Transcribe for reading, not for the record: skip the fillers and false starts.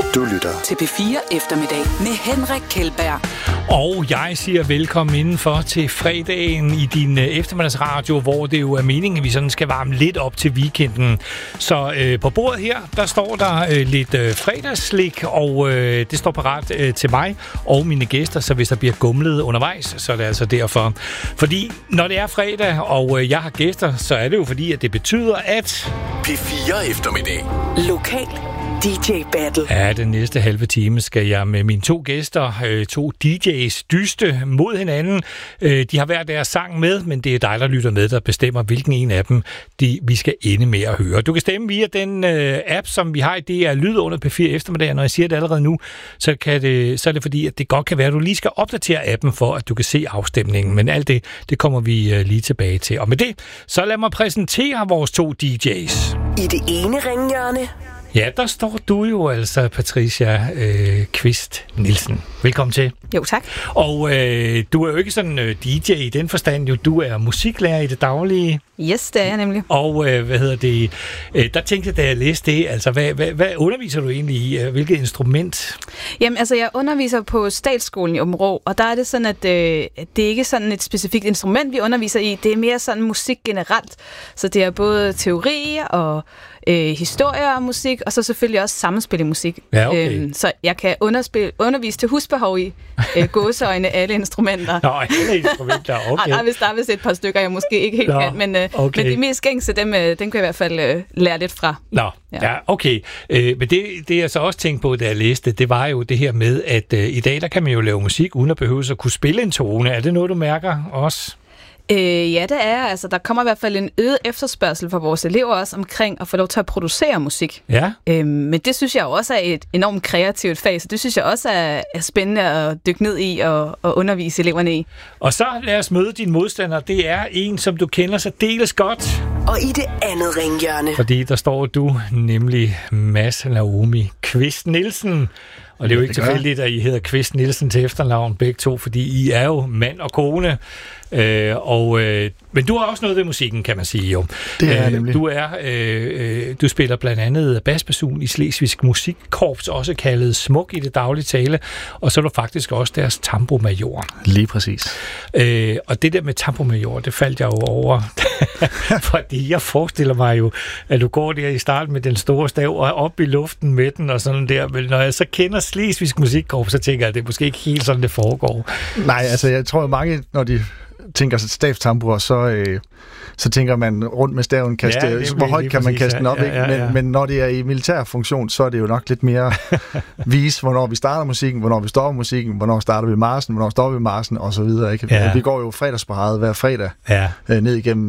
Du lytter til P4 Eftermiddag med Henrik Kjeldberg. Og jeg siger velkommen indenfor til fredagen i din eftermiddagsradio, hvor det jo er meningen, at vi sådan skal varme lidt op til weekenden. Så på bordet her, der står der lidt fredagsslik, og det står parat til mig og mine gæster, så hvis der bliver gumlet undervejs, så er det altså derfor. Fordi når det er fredag, og jeg har gæster, så er det jo fordi, at det betyder, at P4 Eftermiddag. Lokal DJ Battle. Ja, den næste halve time skal jeg med mine to gæster, to DJ's, dyste mod hinanden. De har hver deres sang med, men det er dig, der lytter med, der bestemmer, hvilken en af dem vi skal ende med at høre. Du kan stemme via den app, som vi har i DR Lyd under P4 Eftermiddag. Når jeg siger det allerede nu, så er det fordi, at det godt kan være, at du lige skal opdatere appen, for at du kan se afstemningen. Men alt det kommer vi lige tilbage til. Og med det, så lad mig præsentere vores to DJ's. I det ene ringhjørne. Ja, der står du jo altså, Patricia Kvist Nielsen. Velkommen til. Jo, tak. Og du er jo ikke sådan DJ i den forstand, jo. Du er musiklærer i det daglige. Yes, det er jeg nemlig. Og der tænkte jeg, da jeg læste det, altså hvad underviser du egentlig i? Hvilket instrument? Jamen, altså jeg underviser på Statsskolen i Aabenraa, og der er det sådan, at det er ikke sådan et specifikt instrument, vi underviser i. Det er mere sådan musik generelt. Så det er både teori og historie og musik, og så selvfølgelig også sammenspil i musik. Ja, okay. Så jeg kan undervise til husbehov i gåseøjne alle instrumenter. Nå, alle instrumenter, okay. Hvis der er vist et par stykker, jeg måske ikke helt kan, men de mest gængse, dem kan jeg i hvert fald lære lidt fra. Nå, ja okay. Men det jeg så også tænkte på, da jeg læste, det var jo det her med, at i dag, der kan man jo lave musik, uden at behøve at kunne spille en tone. Er det noget, du mærker også? Ja, det er. Altså, der kommer i hvert fald en øget efterspørgsel fra vores elever også omkring at få lov til at producere musik. Ja. Men det synes jeg også er et enormt kreativt fag, så det synes jeg også er spændende at dykke ned i og undervise eleverne i. Og så lad os møde din modstander. Det er en, som du kender særdeles godt. Og i det andet ringhjørne. Fordi der står du, nemlig Mads Naomi Kvist Nielsen. Og det er jo ikke tilfældigt, at I hedder Kvist Nielsen til efternavn begge to, fordi I er jo mand og kone. Men du har også noget ved musikken, kan man sige jo. Det er nemlig. Du spiller blandt andet basbasun i Slesvigsk Musikkorps, også kaldet Smuk i det daglige tale, og så er du faktisk også deres tambourmajor. Lige præcis. Og det der med tambourmajor, det faldt jeg jo over, fordi jeg forestiller mig jo, at du går der i starten med den store stav og op i luften med den og sådan der, men når jeg så kender Slesvigsk Musikkorps, så tænker jeg, at det er måske ikke helt sådan, det foregår. Nej, altså jeg tror, at mange, når de tænker stavstambur, så tænker man rundt med staven, hvor højt kan man kaste den op, ikke? Men når det er i militær funktion, så er det jo nok lidt mere vise, hvornår vi starter musikken, hvornår vi stopper musikken, hvornår starter vi marchen, hvornår stopper vi marchen, og så videre, ikke? Ja. Vi går jo fredagsparade hver fredag ned igennem